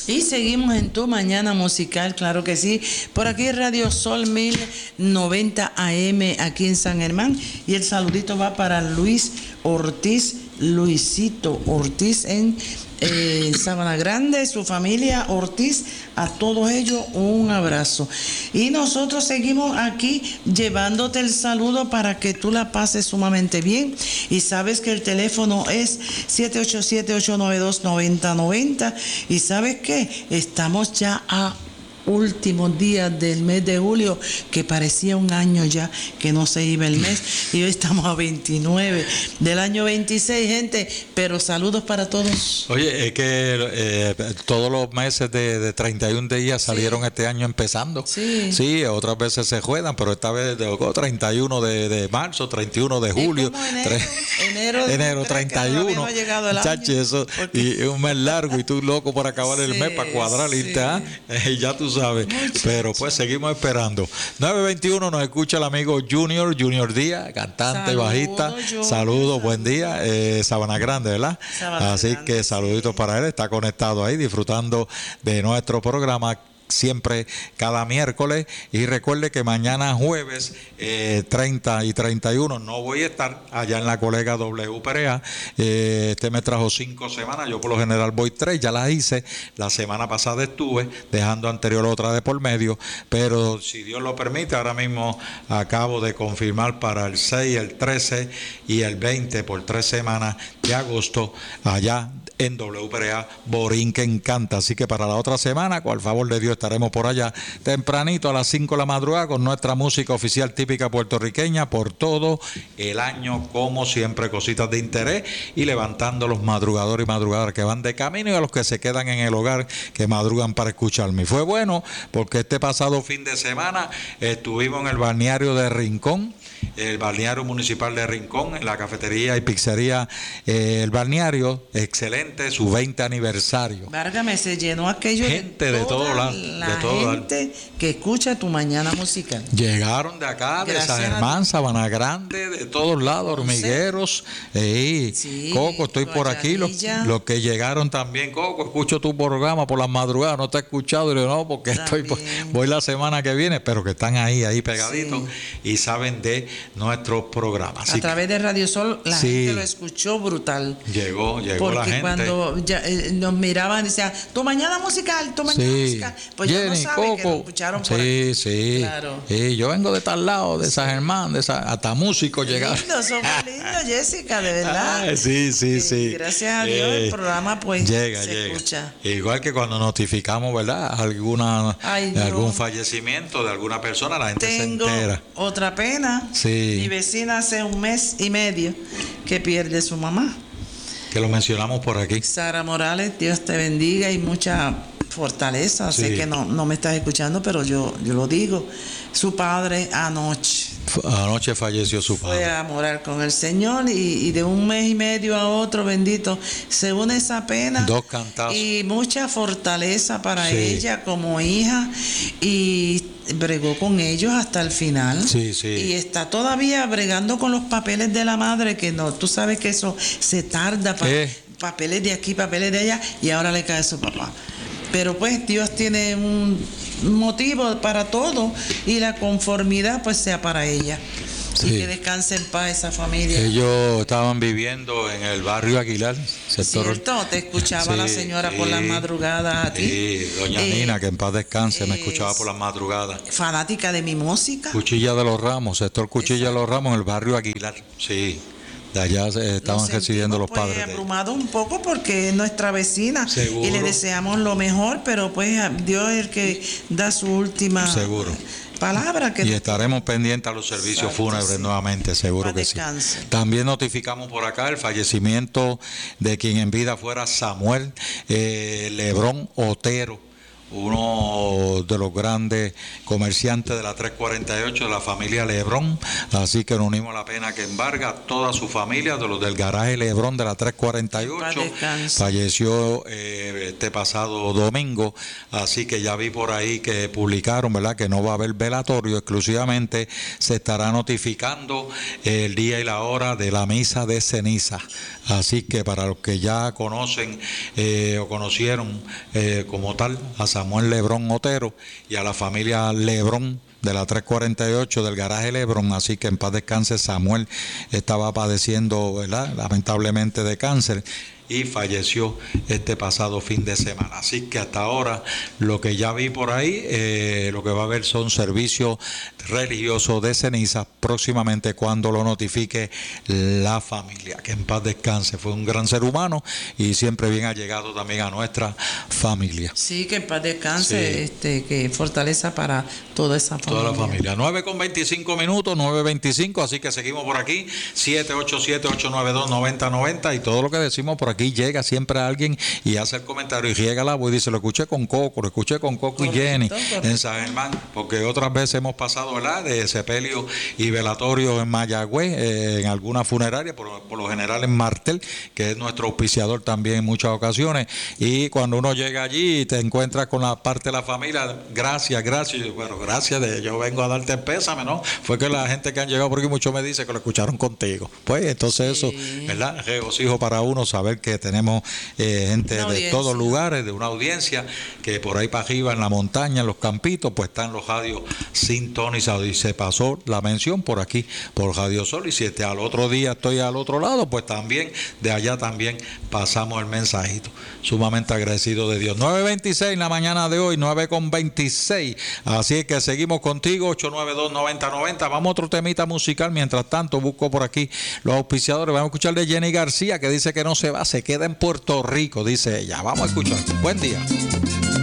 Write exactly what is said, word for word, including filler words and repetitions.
Y seguimos en tu mañana musical, claro que sí. Por aquí Radio Sol mil noventa A M aquí en San Germán. Y el saludito va para Luis Ortiz, Luisito Ortiz en eh, Sabana Grande, su familia Ortiz, a todos ellos un abrazo. Y nosotros seguimos aquí llevándote el saludo para que tú la pases sumamente bien. Y sabes que el teléfono es siete ocho siete, ocho nueve dos, nueve cero nueve cero. Y sabes que estamos ya a últimos días del mes de julio, que parecía un año ya que no se iba el mes, y hoy estamos a veintinueve del año veintiséis, gente, pero saludos para todos. Oye, es que eh, todos los meses de, de treinta y un días salieron sí. este año empezando. Sí. Sí, otras veces se juegan, pero esta vez de treinta y uno de, de marzo, treinta y uno de julio, enero, tre- enero, enero treinta y uno, chachi, eso, porque... y un mes largo y tú loco por acabar sí, el mes para cuadrar sí. irte, ¿ah? Eh, ya tú sabes, muchacho. Pero pues seguimos esperando. nueve veintiuno nos escucha el amigo Junior, Junior Díaz, cantante, saludos, bajista. Junior, saludos, buen día. Eh, Sabana Grande, ¿verdad? Sabana Así Grande, que saluditos sí. para él, está conectado ahí, disfrutando de nuestro programa siempre cada miércoles. Y recuerde que mañana jueves eh, treinta y treinta y uno no voy a estar allá en la colega W P R A. eh, este me trajo cinco semanas, yo por lo general voy tres, ya las hice, la semana pasada estuve dejando anterior otra de por medio, pero si Dios lo permite, ahora mismo acabo de confirmar para el seis, el trece y el veinte por tres semanas de agosto allá en W P R A Borinquen Encanta. Así que para la otra semana, con el favor de Dios, estaremos por allá tempranito a las cinco de la madrugada con nuestra música oficial típica puertorriqueña por todo el año, como siempre, cositas de interés, y levantando a los madrugadores y madrugadoras que van de camino y a los que se quedan en el hogar, que madrugan para escucharme. Y fue bueno porque este pasado fin de semana estuvimos en el balneario de Rincón, el balneario municipal de Rincón, en la cafetería y pizzería eh, El Balneario, excelente, su veinte aniversario. Válgame, se llenó aquello gente de, de todo lado, la de todo gente lado. Que escucha tu mañana musical. Llegaron de acá, gracias, de San Germán, Sabana Grande, de todos lados, Hormigueros, eh, sí, Coco, estoy por aquí, los, los que llegaron también, Coco, escucho tu programa por las madrugadas, no te he escuchado, y digo, no, porque estoy por, voy la semana que viene, pero que están ahí, ahí pegaditos, sí. y saben de nuestros programas. Así a través de Radio Sol la sí. gente lo escuchó brutal. Llegó, llegó la gente. Porque cuando ya, eh, nos miraban y decían, tu mañana musical, tu mañana sí. musical. Pues Jenny, ya no saben Coco. Que lo escucharon por sí, aquí. Sí, claro. sí. Yo vengo de tal lado, de sí. San Germán, de esa, hasta músicos llegaron. Lindos, son muy lindos, Jessica, de verdad. Ah, sí, sí, sí. Gracias a Dios eh, el programa pues llega, se llega. escucha. Igual que cuando notificamos, ¿verdad? Alguna, Ay, no. algún fallecimiento de alguna persona, la gente Tengo se entera. Otra pena. Sí. Mi vecina hace un mes y medio que pierde su mamá. Que lo mencionamos por aquí. Sara Morales, Dios te bendiga y mucha fortaleza. Sí. Sé que no, no me estás escuchando, pero yo, yo lo digo. Su padre anoche. Anoche falleció su padre. Fue a morar con el Señor y, y de un mes y medio a otro, bendito, se une esa pena. Dos cantazos. Y mucha fortaleza para sí. ella como hija y bregó con ellos hasta el final. Sí, sí. Y está todavía bregando con los papeles de la madre, que no, tú sabes que eso se tarda, pa- ¿Eh? papeles de aquí, papeles de allá, y ahora le cae su papá. Pero pues Dios tiene un motivo para todo y la conformidad pues sea para ella. Sí. Y que descanse en paz esa familia. Ellos estaban viviendo en el barrio Aguilar. Sector... Cierto, te escuchaba sí, la señora sí, por las madrugadas a ti. Sí, doña eh, Nina, que en paz descanse, eh, me escuchaba por las madrugadas. Fanática de mi música. Cuchilla de los Ramos, sector Cuchilla Exacto. de los Ramos, en el barrio Aguilar. Sí. De allá eh, estaban residiendo los padres. Pues abrumado un poco porque es nuestra vecina. Seguro. Y le deseamos lo mejor, pero pues Dios es el que da su última Seguro. palabra. Que y estaremos pendientes a los servicios Exacto, fúnebres sí. nuevamente, seguro que descanse. sí. También notificamos por acá el fallecimiento de quien en vida fuera Samuel eh, Lebrón Otero. uno de los grandes comerciantes de la tres cuarenta y ocho de la familia Lebrón, así que nos unimos a la pena que embarga a toda su familia, de los del garaje Lebrón de la tres cuarenta y ocho, falleció eh, este pasado domingo, así que ya vi por ahí que publicaron, ¿verdad?, que no va a haber velatorio, exclusivamente se estará notificando el día y la hora de la misa de ceniza, así que para los que ya conocen eh, o conocieron eh, como tal a Samuel Lebrón Otero y a la familia Lebrón de la tres cuarenta y ocho del garaje Lebrón, así que en paz descanse. Samuel estaba padeciendo, ¿verdad?, lamentablemente de cáncer y falleció este pasado fin de semana. Así que hasta ahora lo que ya vi por ahí, eh, lo que va a haber son servicios religiosos de cenizas próximamente cuando lo notifique la familia. Que en paz descanse, fue un gran ser humano y siempre bien allegado también a nuestra familia. Sí, que en paz descanse, sí. este, que fortaleza para toda esa familia. Toda la familia. nueve con veinticinco minutos, nueve veinticinco, así que seguimos por aquí, siete ocho siete, ocho nueve dos, nueve cero nueve cero, y todo lo que decimos por aquí. Aquí llega siempre alguien y hace el comentario y riega la voz y dice, lo escuché con Coco, lo escuché con Coco correcto, y Jenny correcto. En San Germán, porque otras veces hemos pasado, ¿verdad?, de sepelio y velatorio en Mayagüez, eh, en alguna funeraria, por, por lo general en Martel, que es nuestro auspiciador también en muchas ocasiones, y cuando uno llega allí y te encuentras con la parte de la familia, gracias, gracias, bueno, gracias, de, yo vengo a darte el pésame, ¿no? Fue que la gente que han llegado por aquí mucho me dice que lo escucharon contigo. Pues entonces sí. Eso, ¿verdad?, regocijo para uno saber que tenemos eh, gente de todos lugares, de una audiencia que por ahí para arriba en la montaña, en los campitos, pues están los radios sintonizados, y se pasó la mención por aquí, por Radio Sol, y si este, al otro día estoy al otro lado, pues también de allá también pasamos el mensajito. Sumamente agradecido de Dios. nueve veintiséis en la mañana de hoy, nueve con veintiséis, así es que seguimos contigo, ocho nueve dos, nueve cero nueve cero. Vamos a otro temita musical, mientras tanto busco por aquí los auspiciadores. Vamos a escuchar de Jenny García, que dice que no se va, se queda en Puerto Rico, dice ella. Vamos a escuchar. Buen día.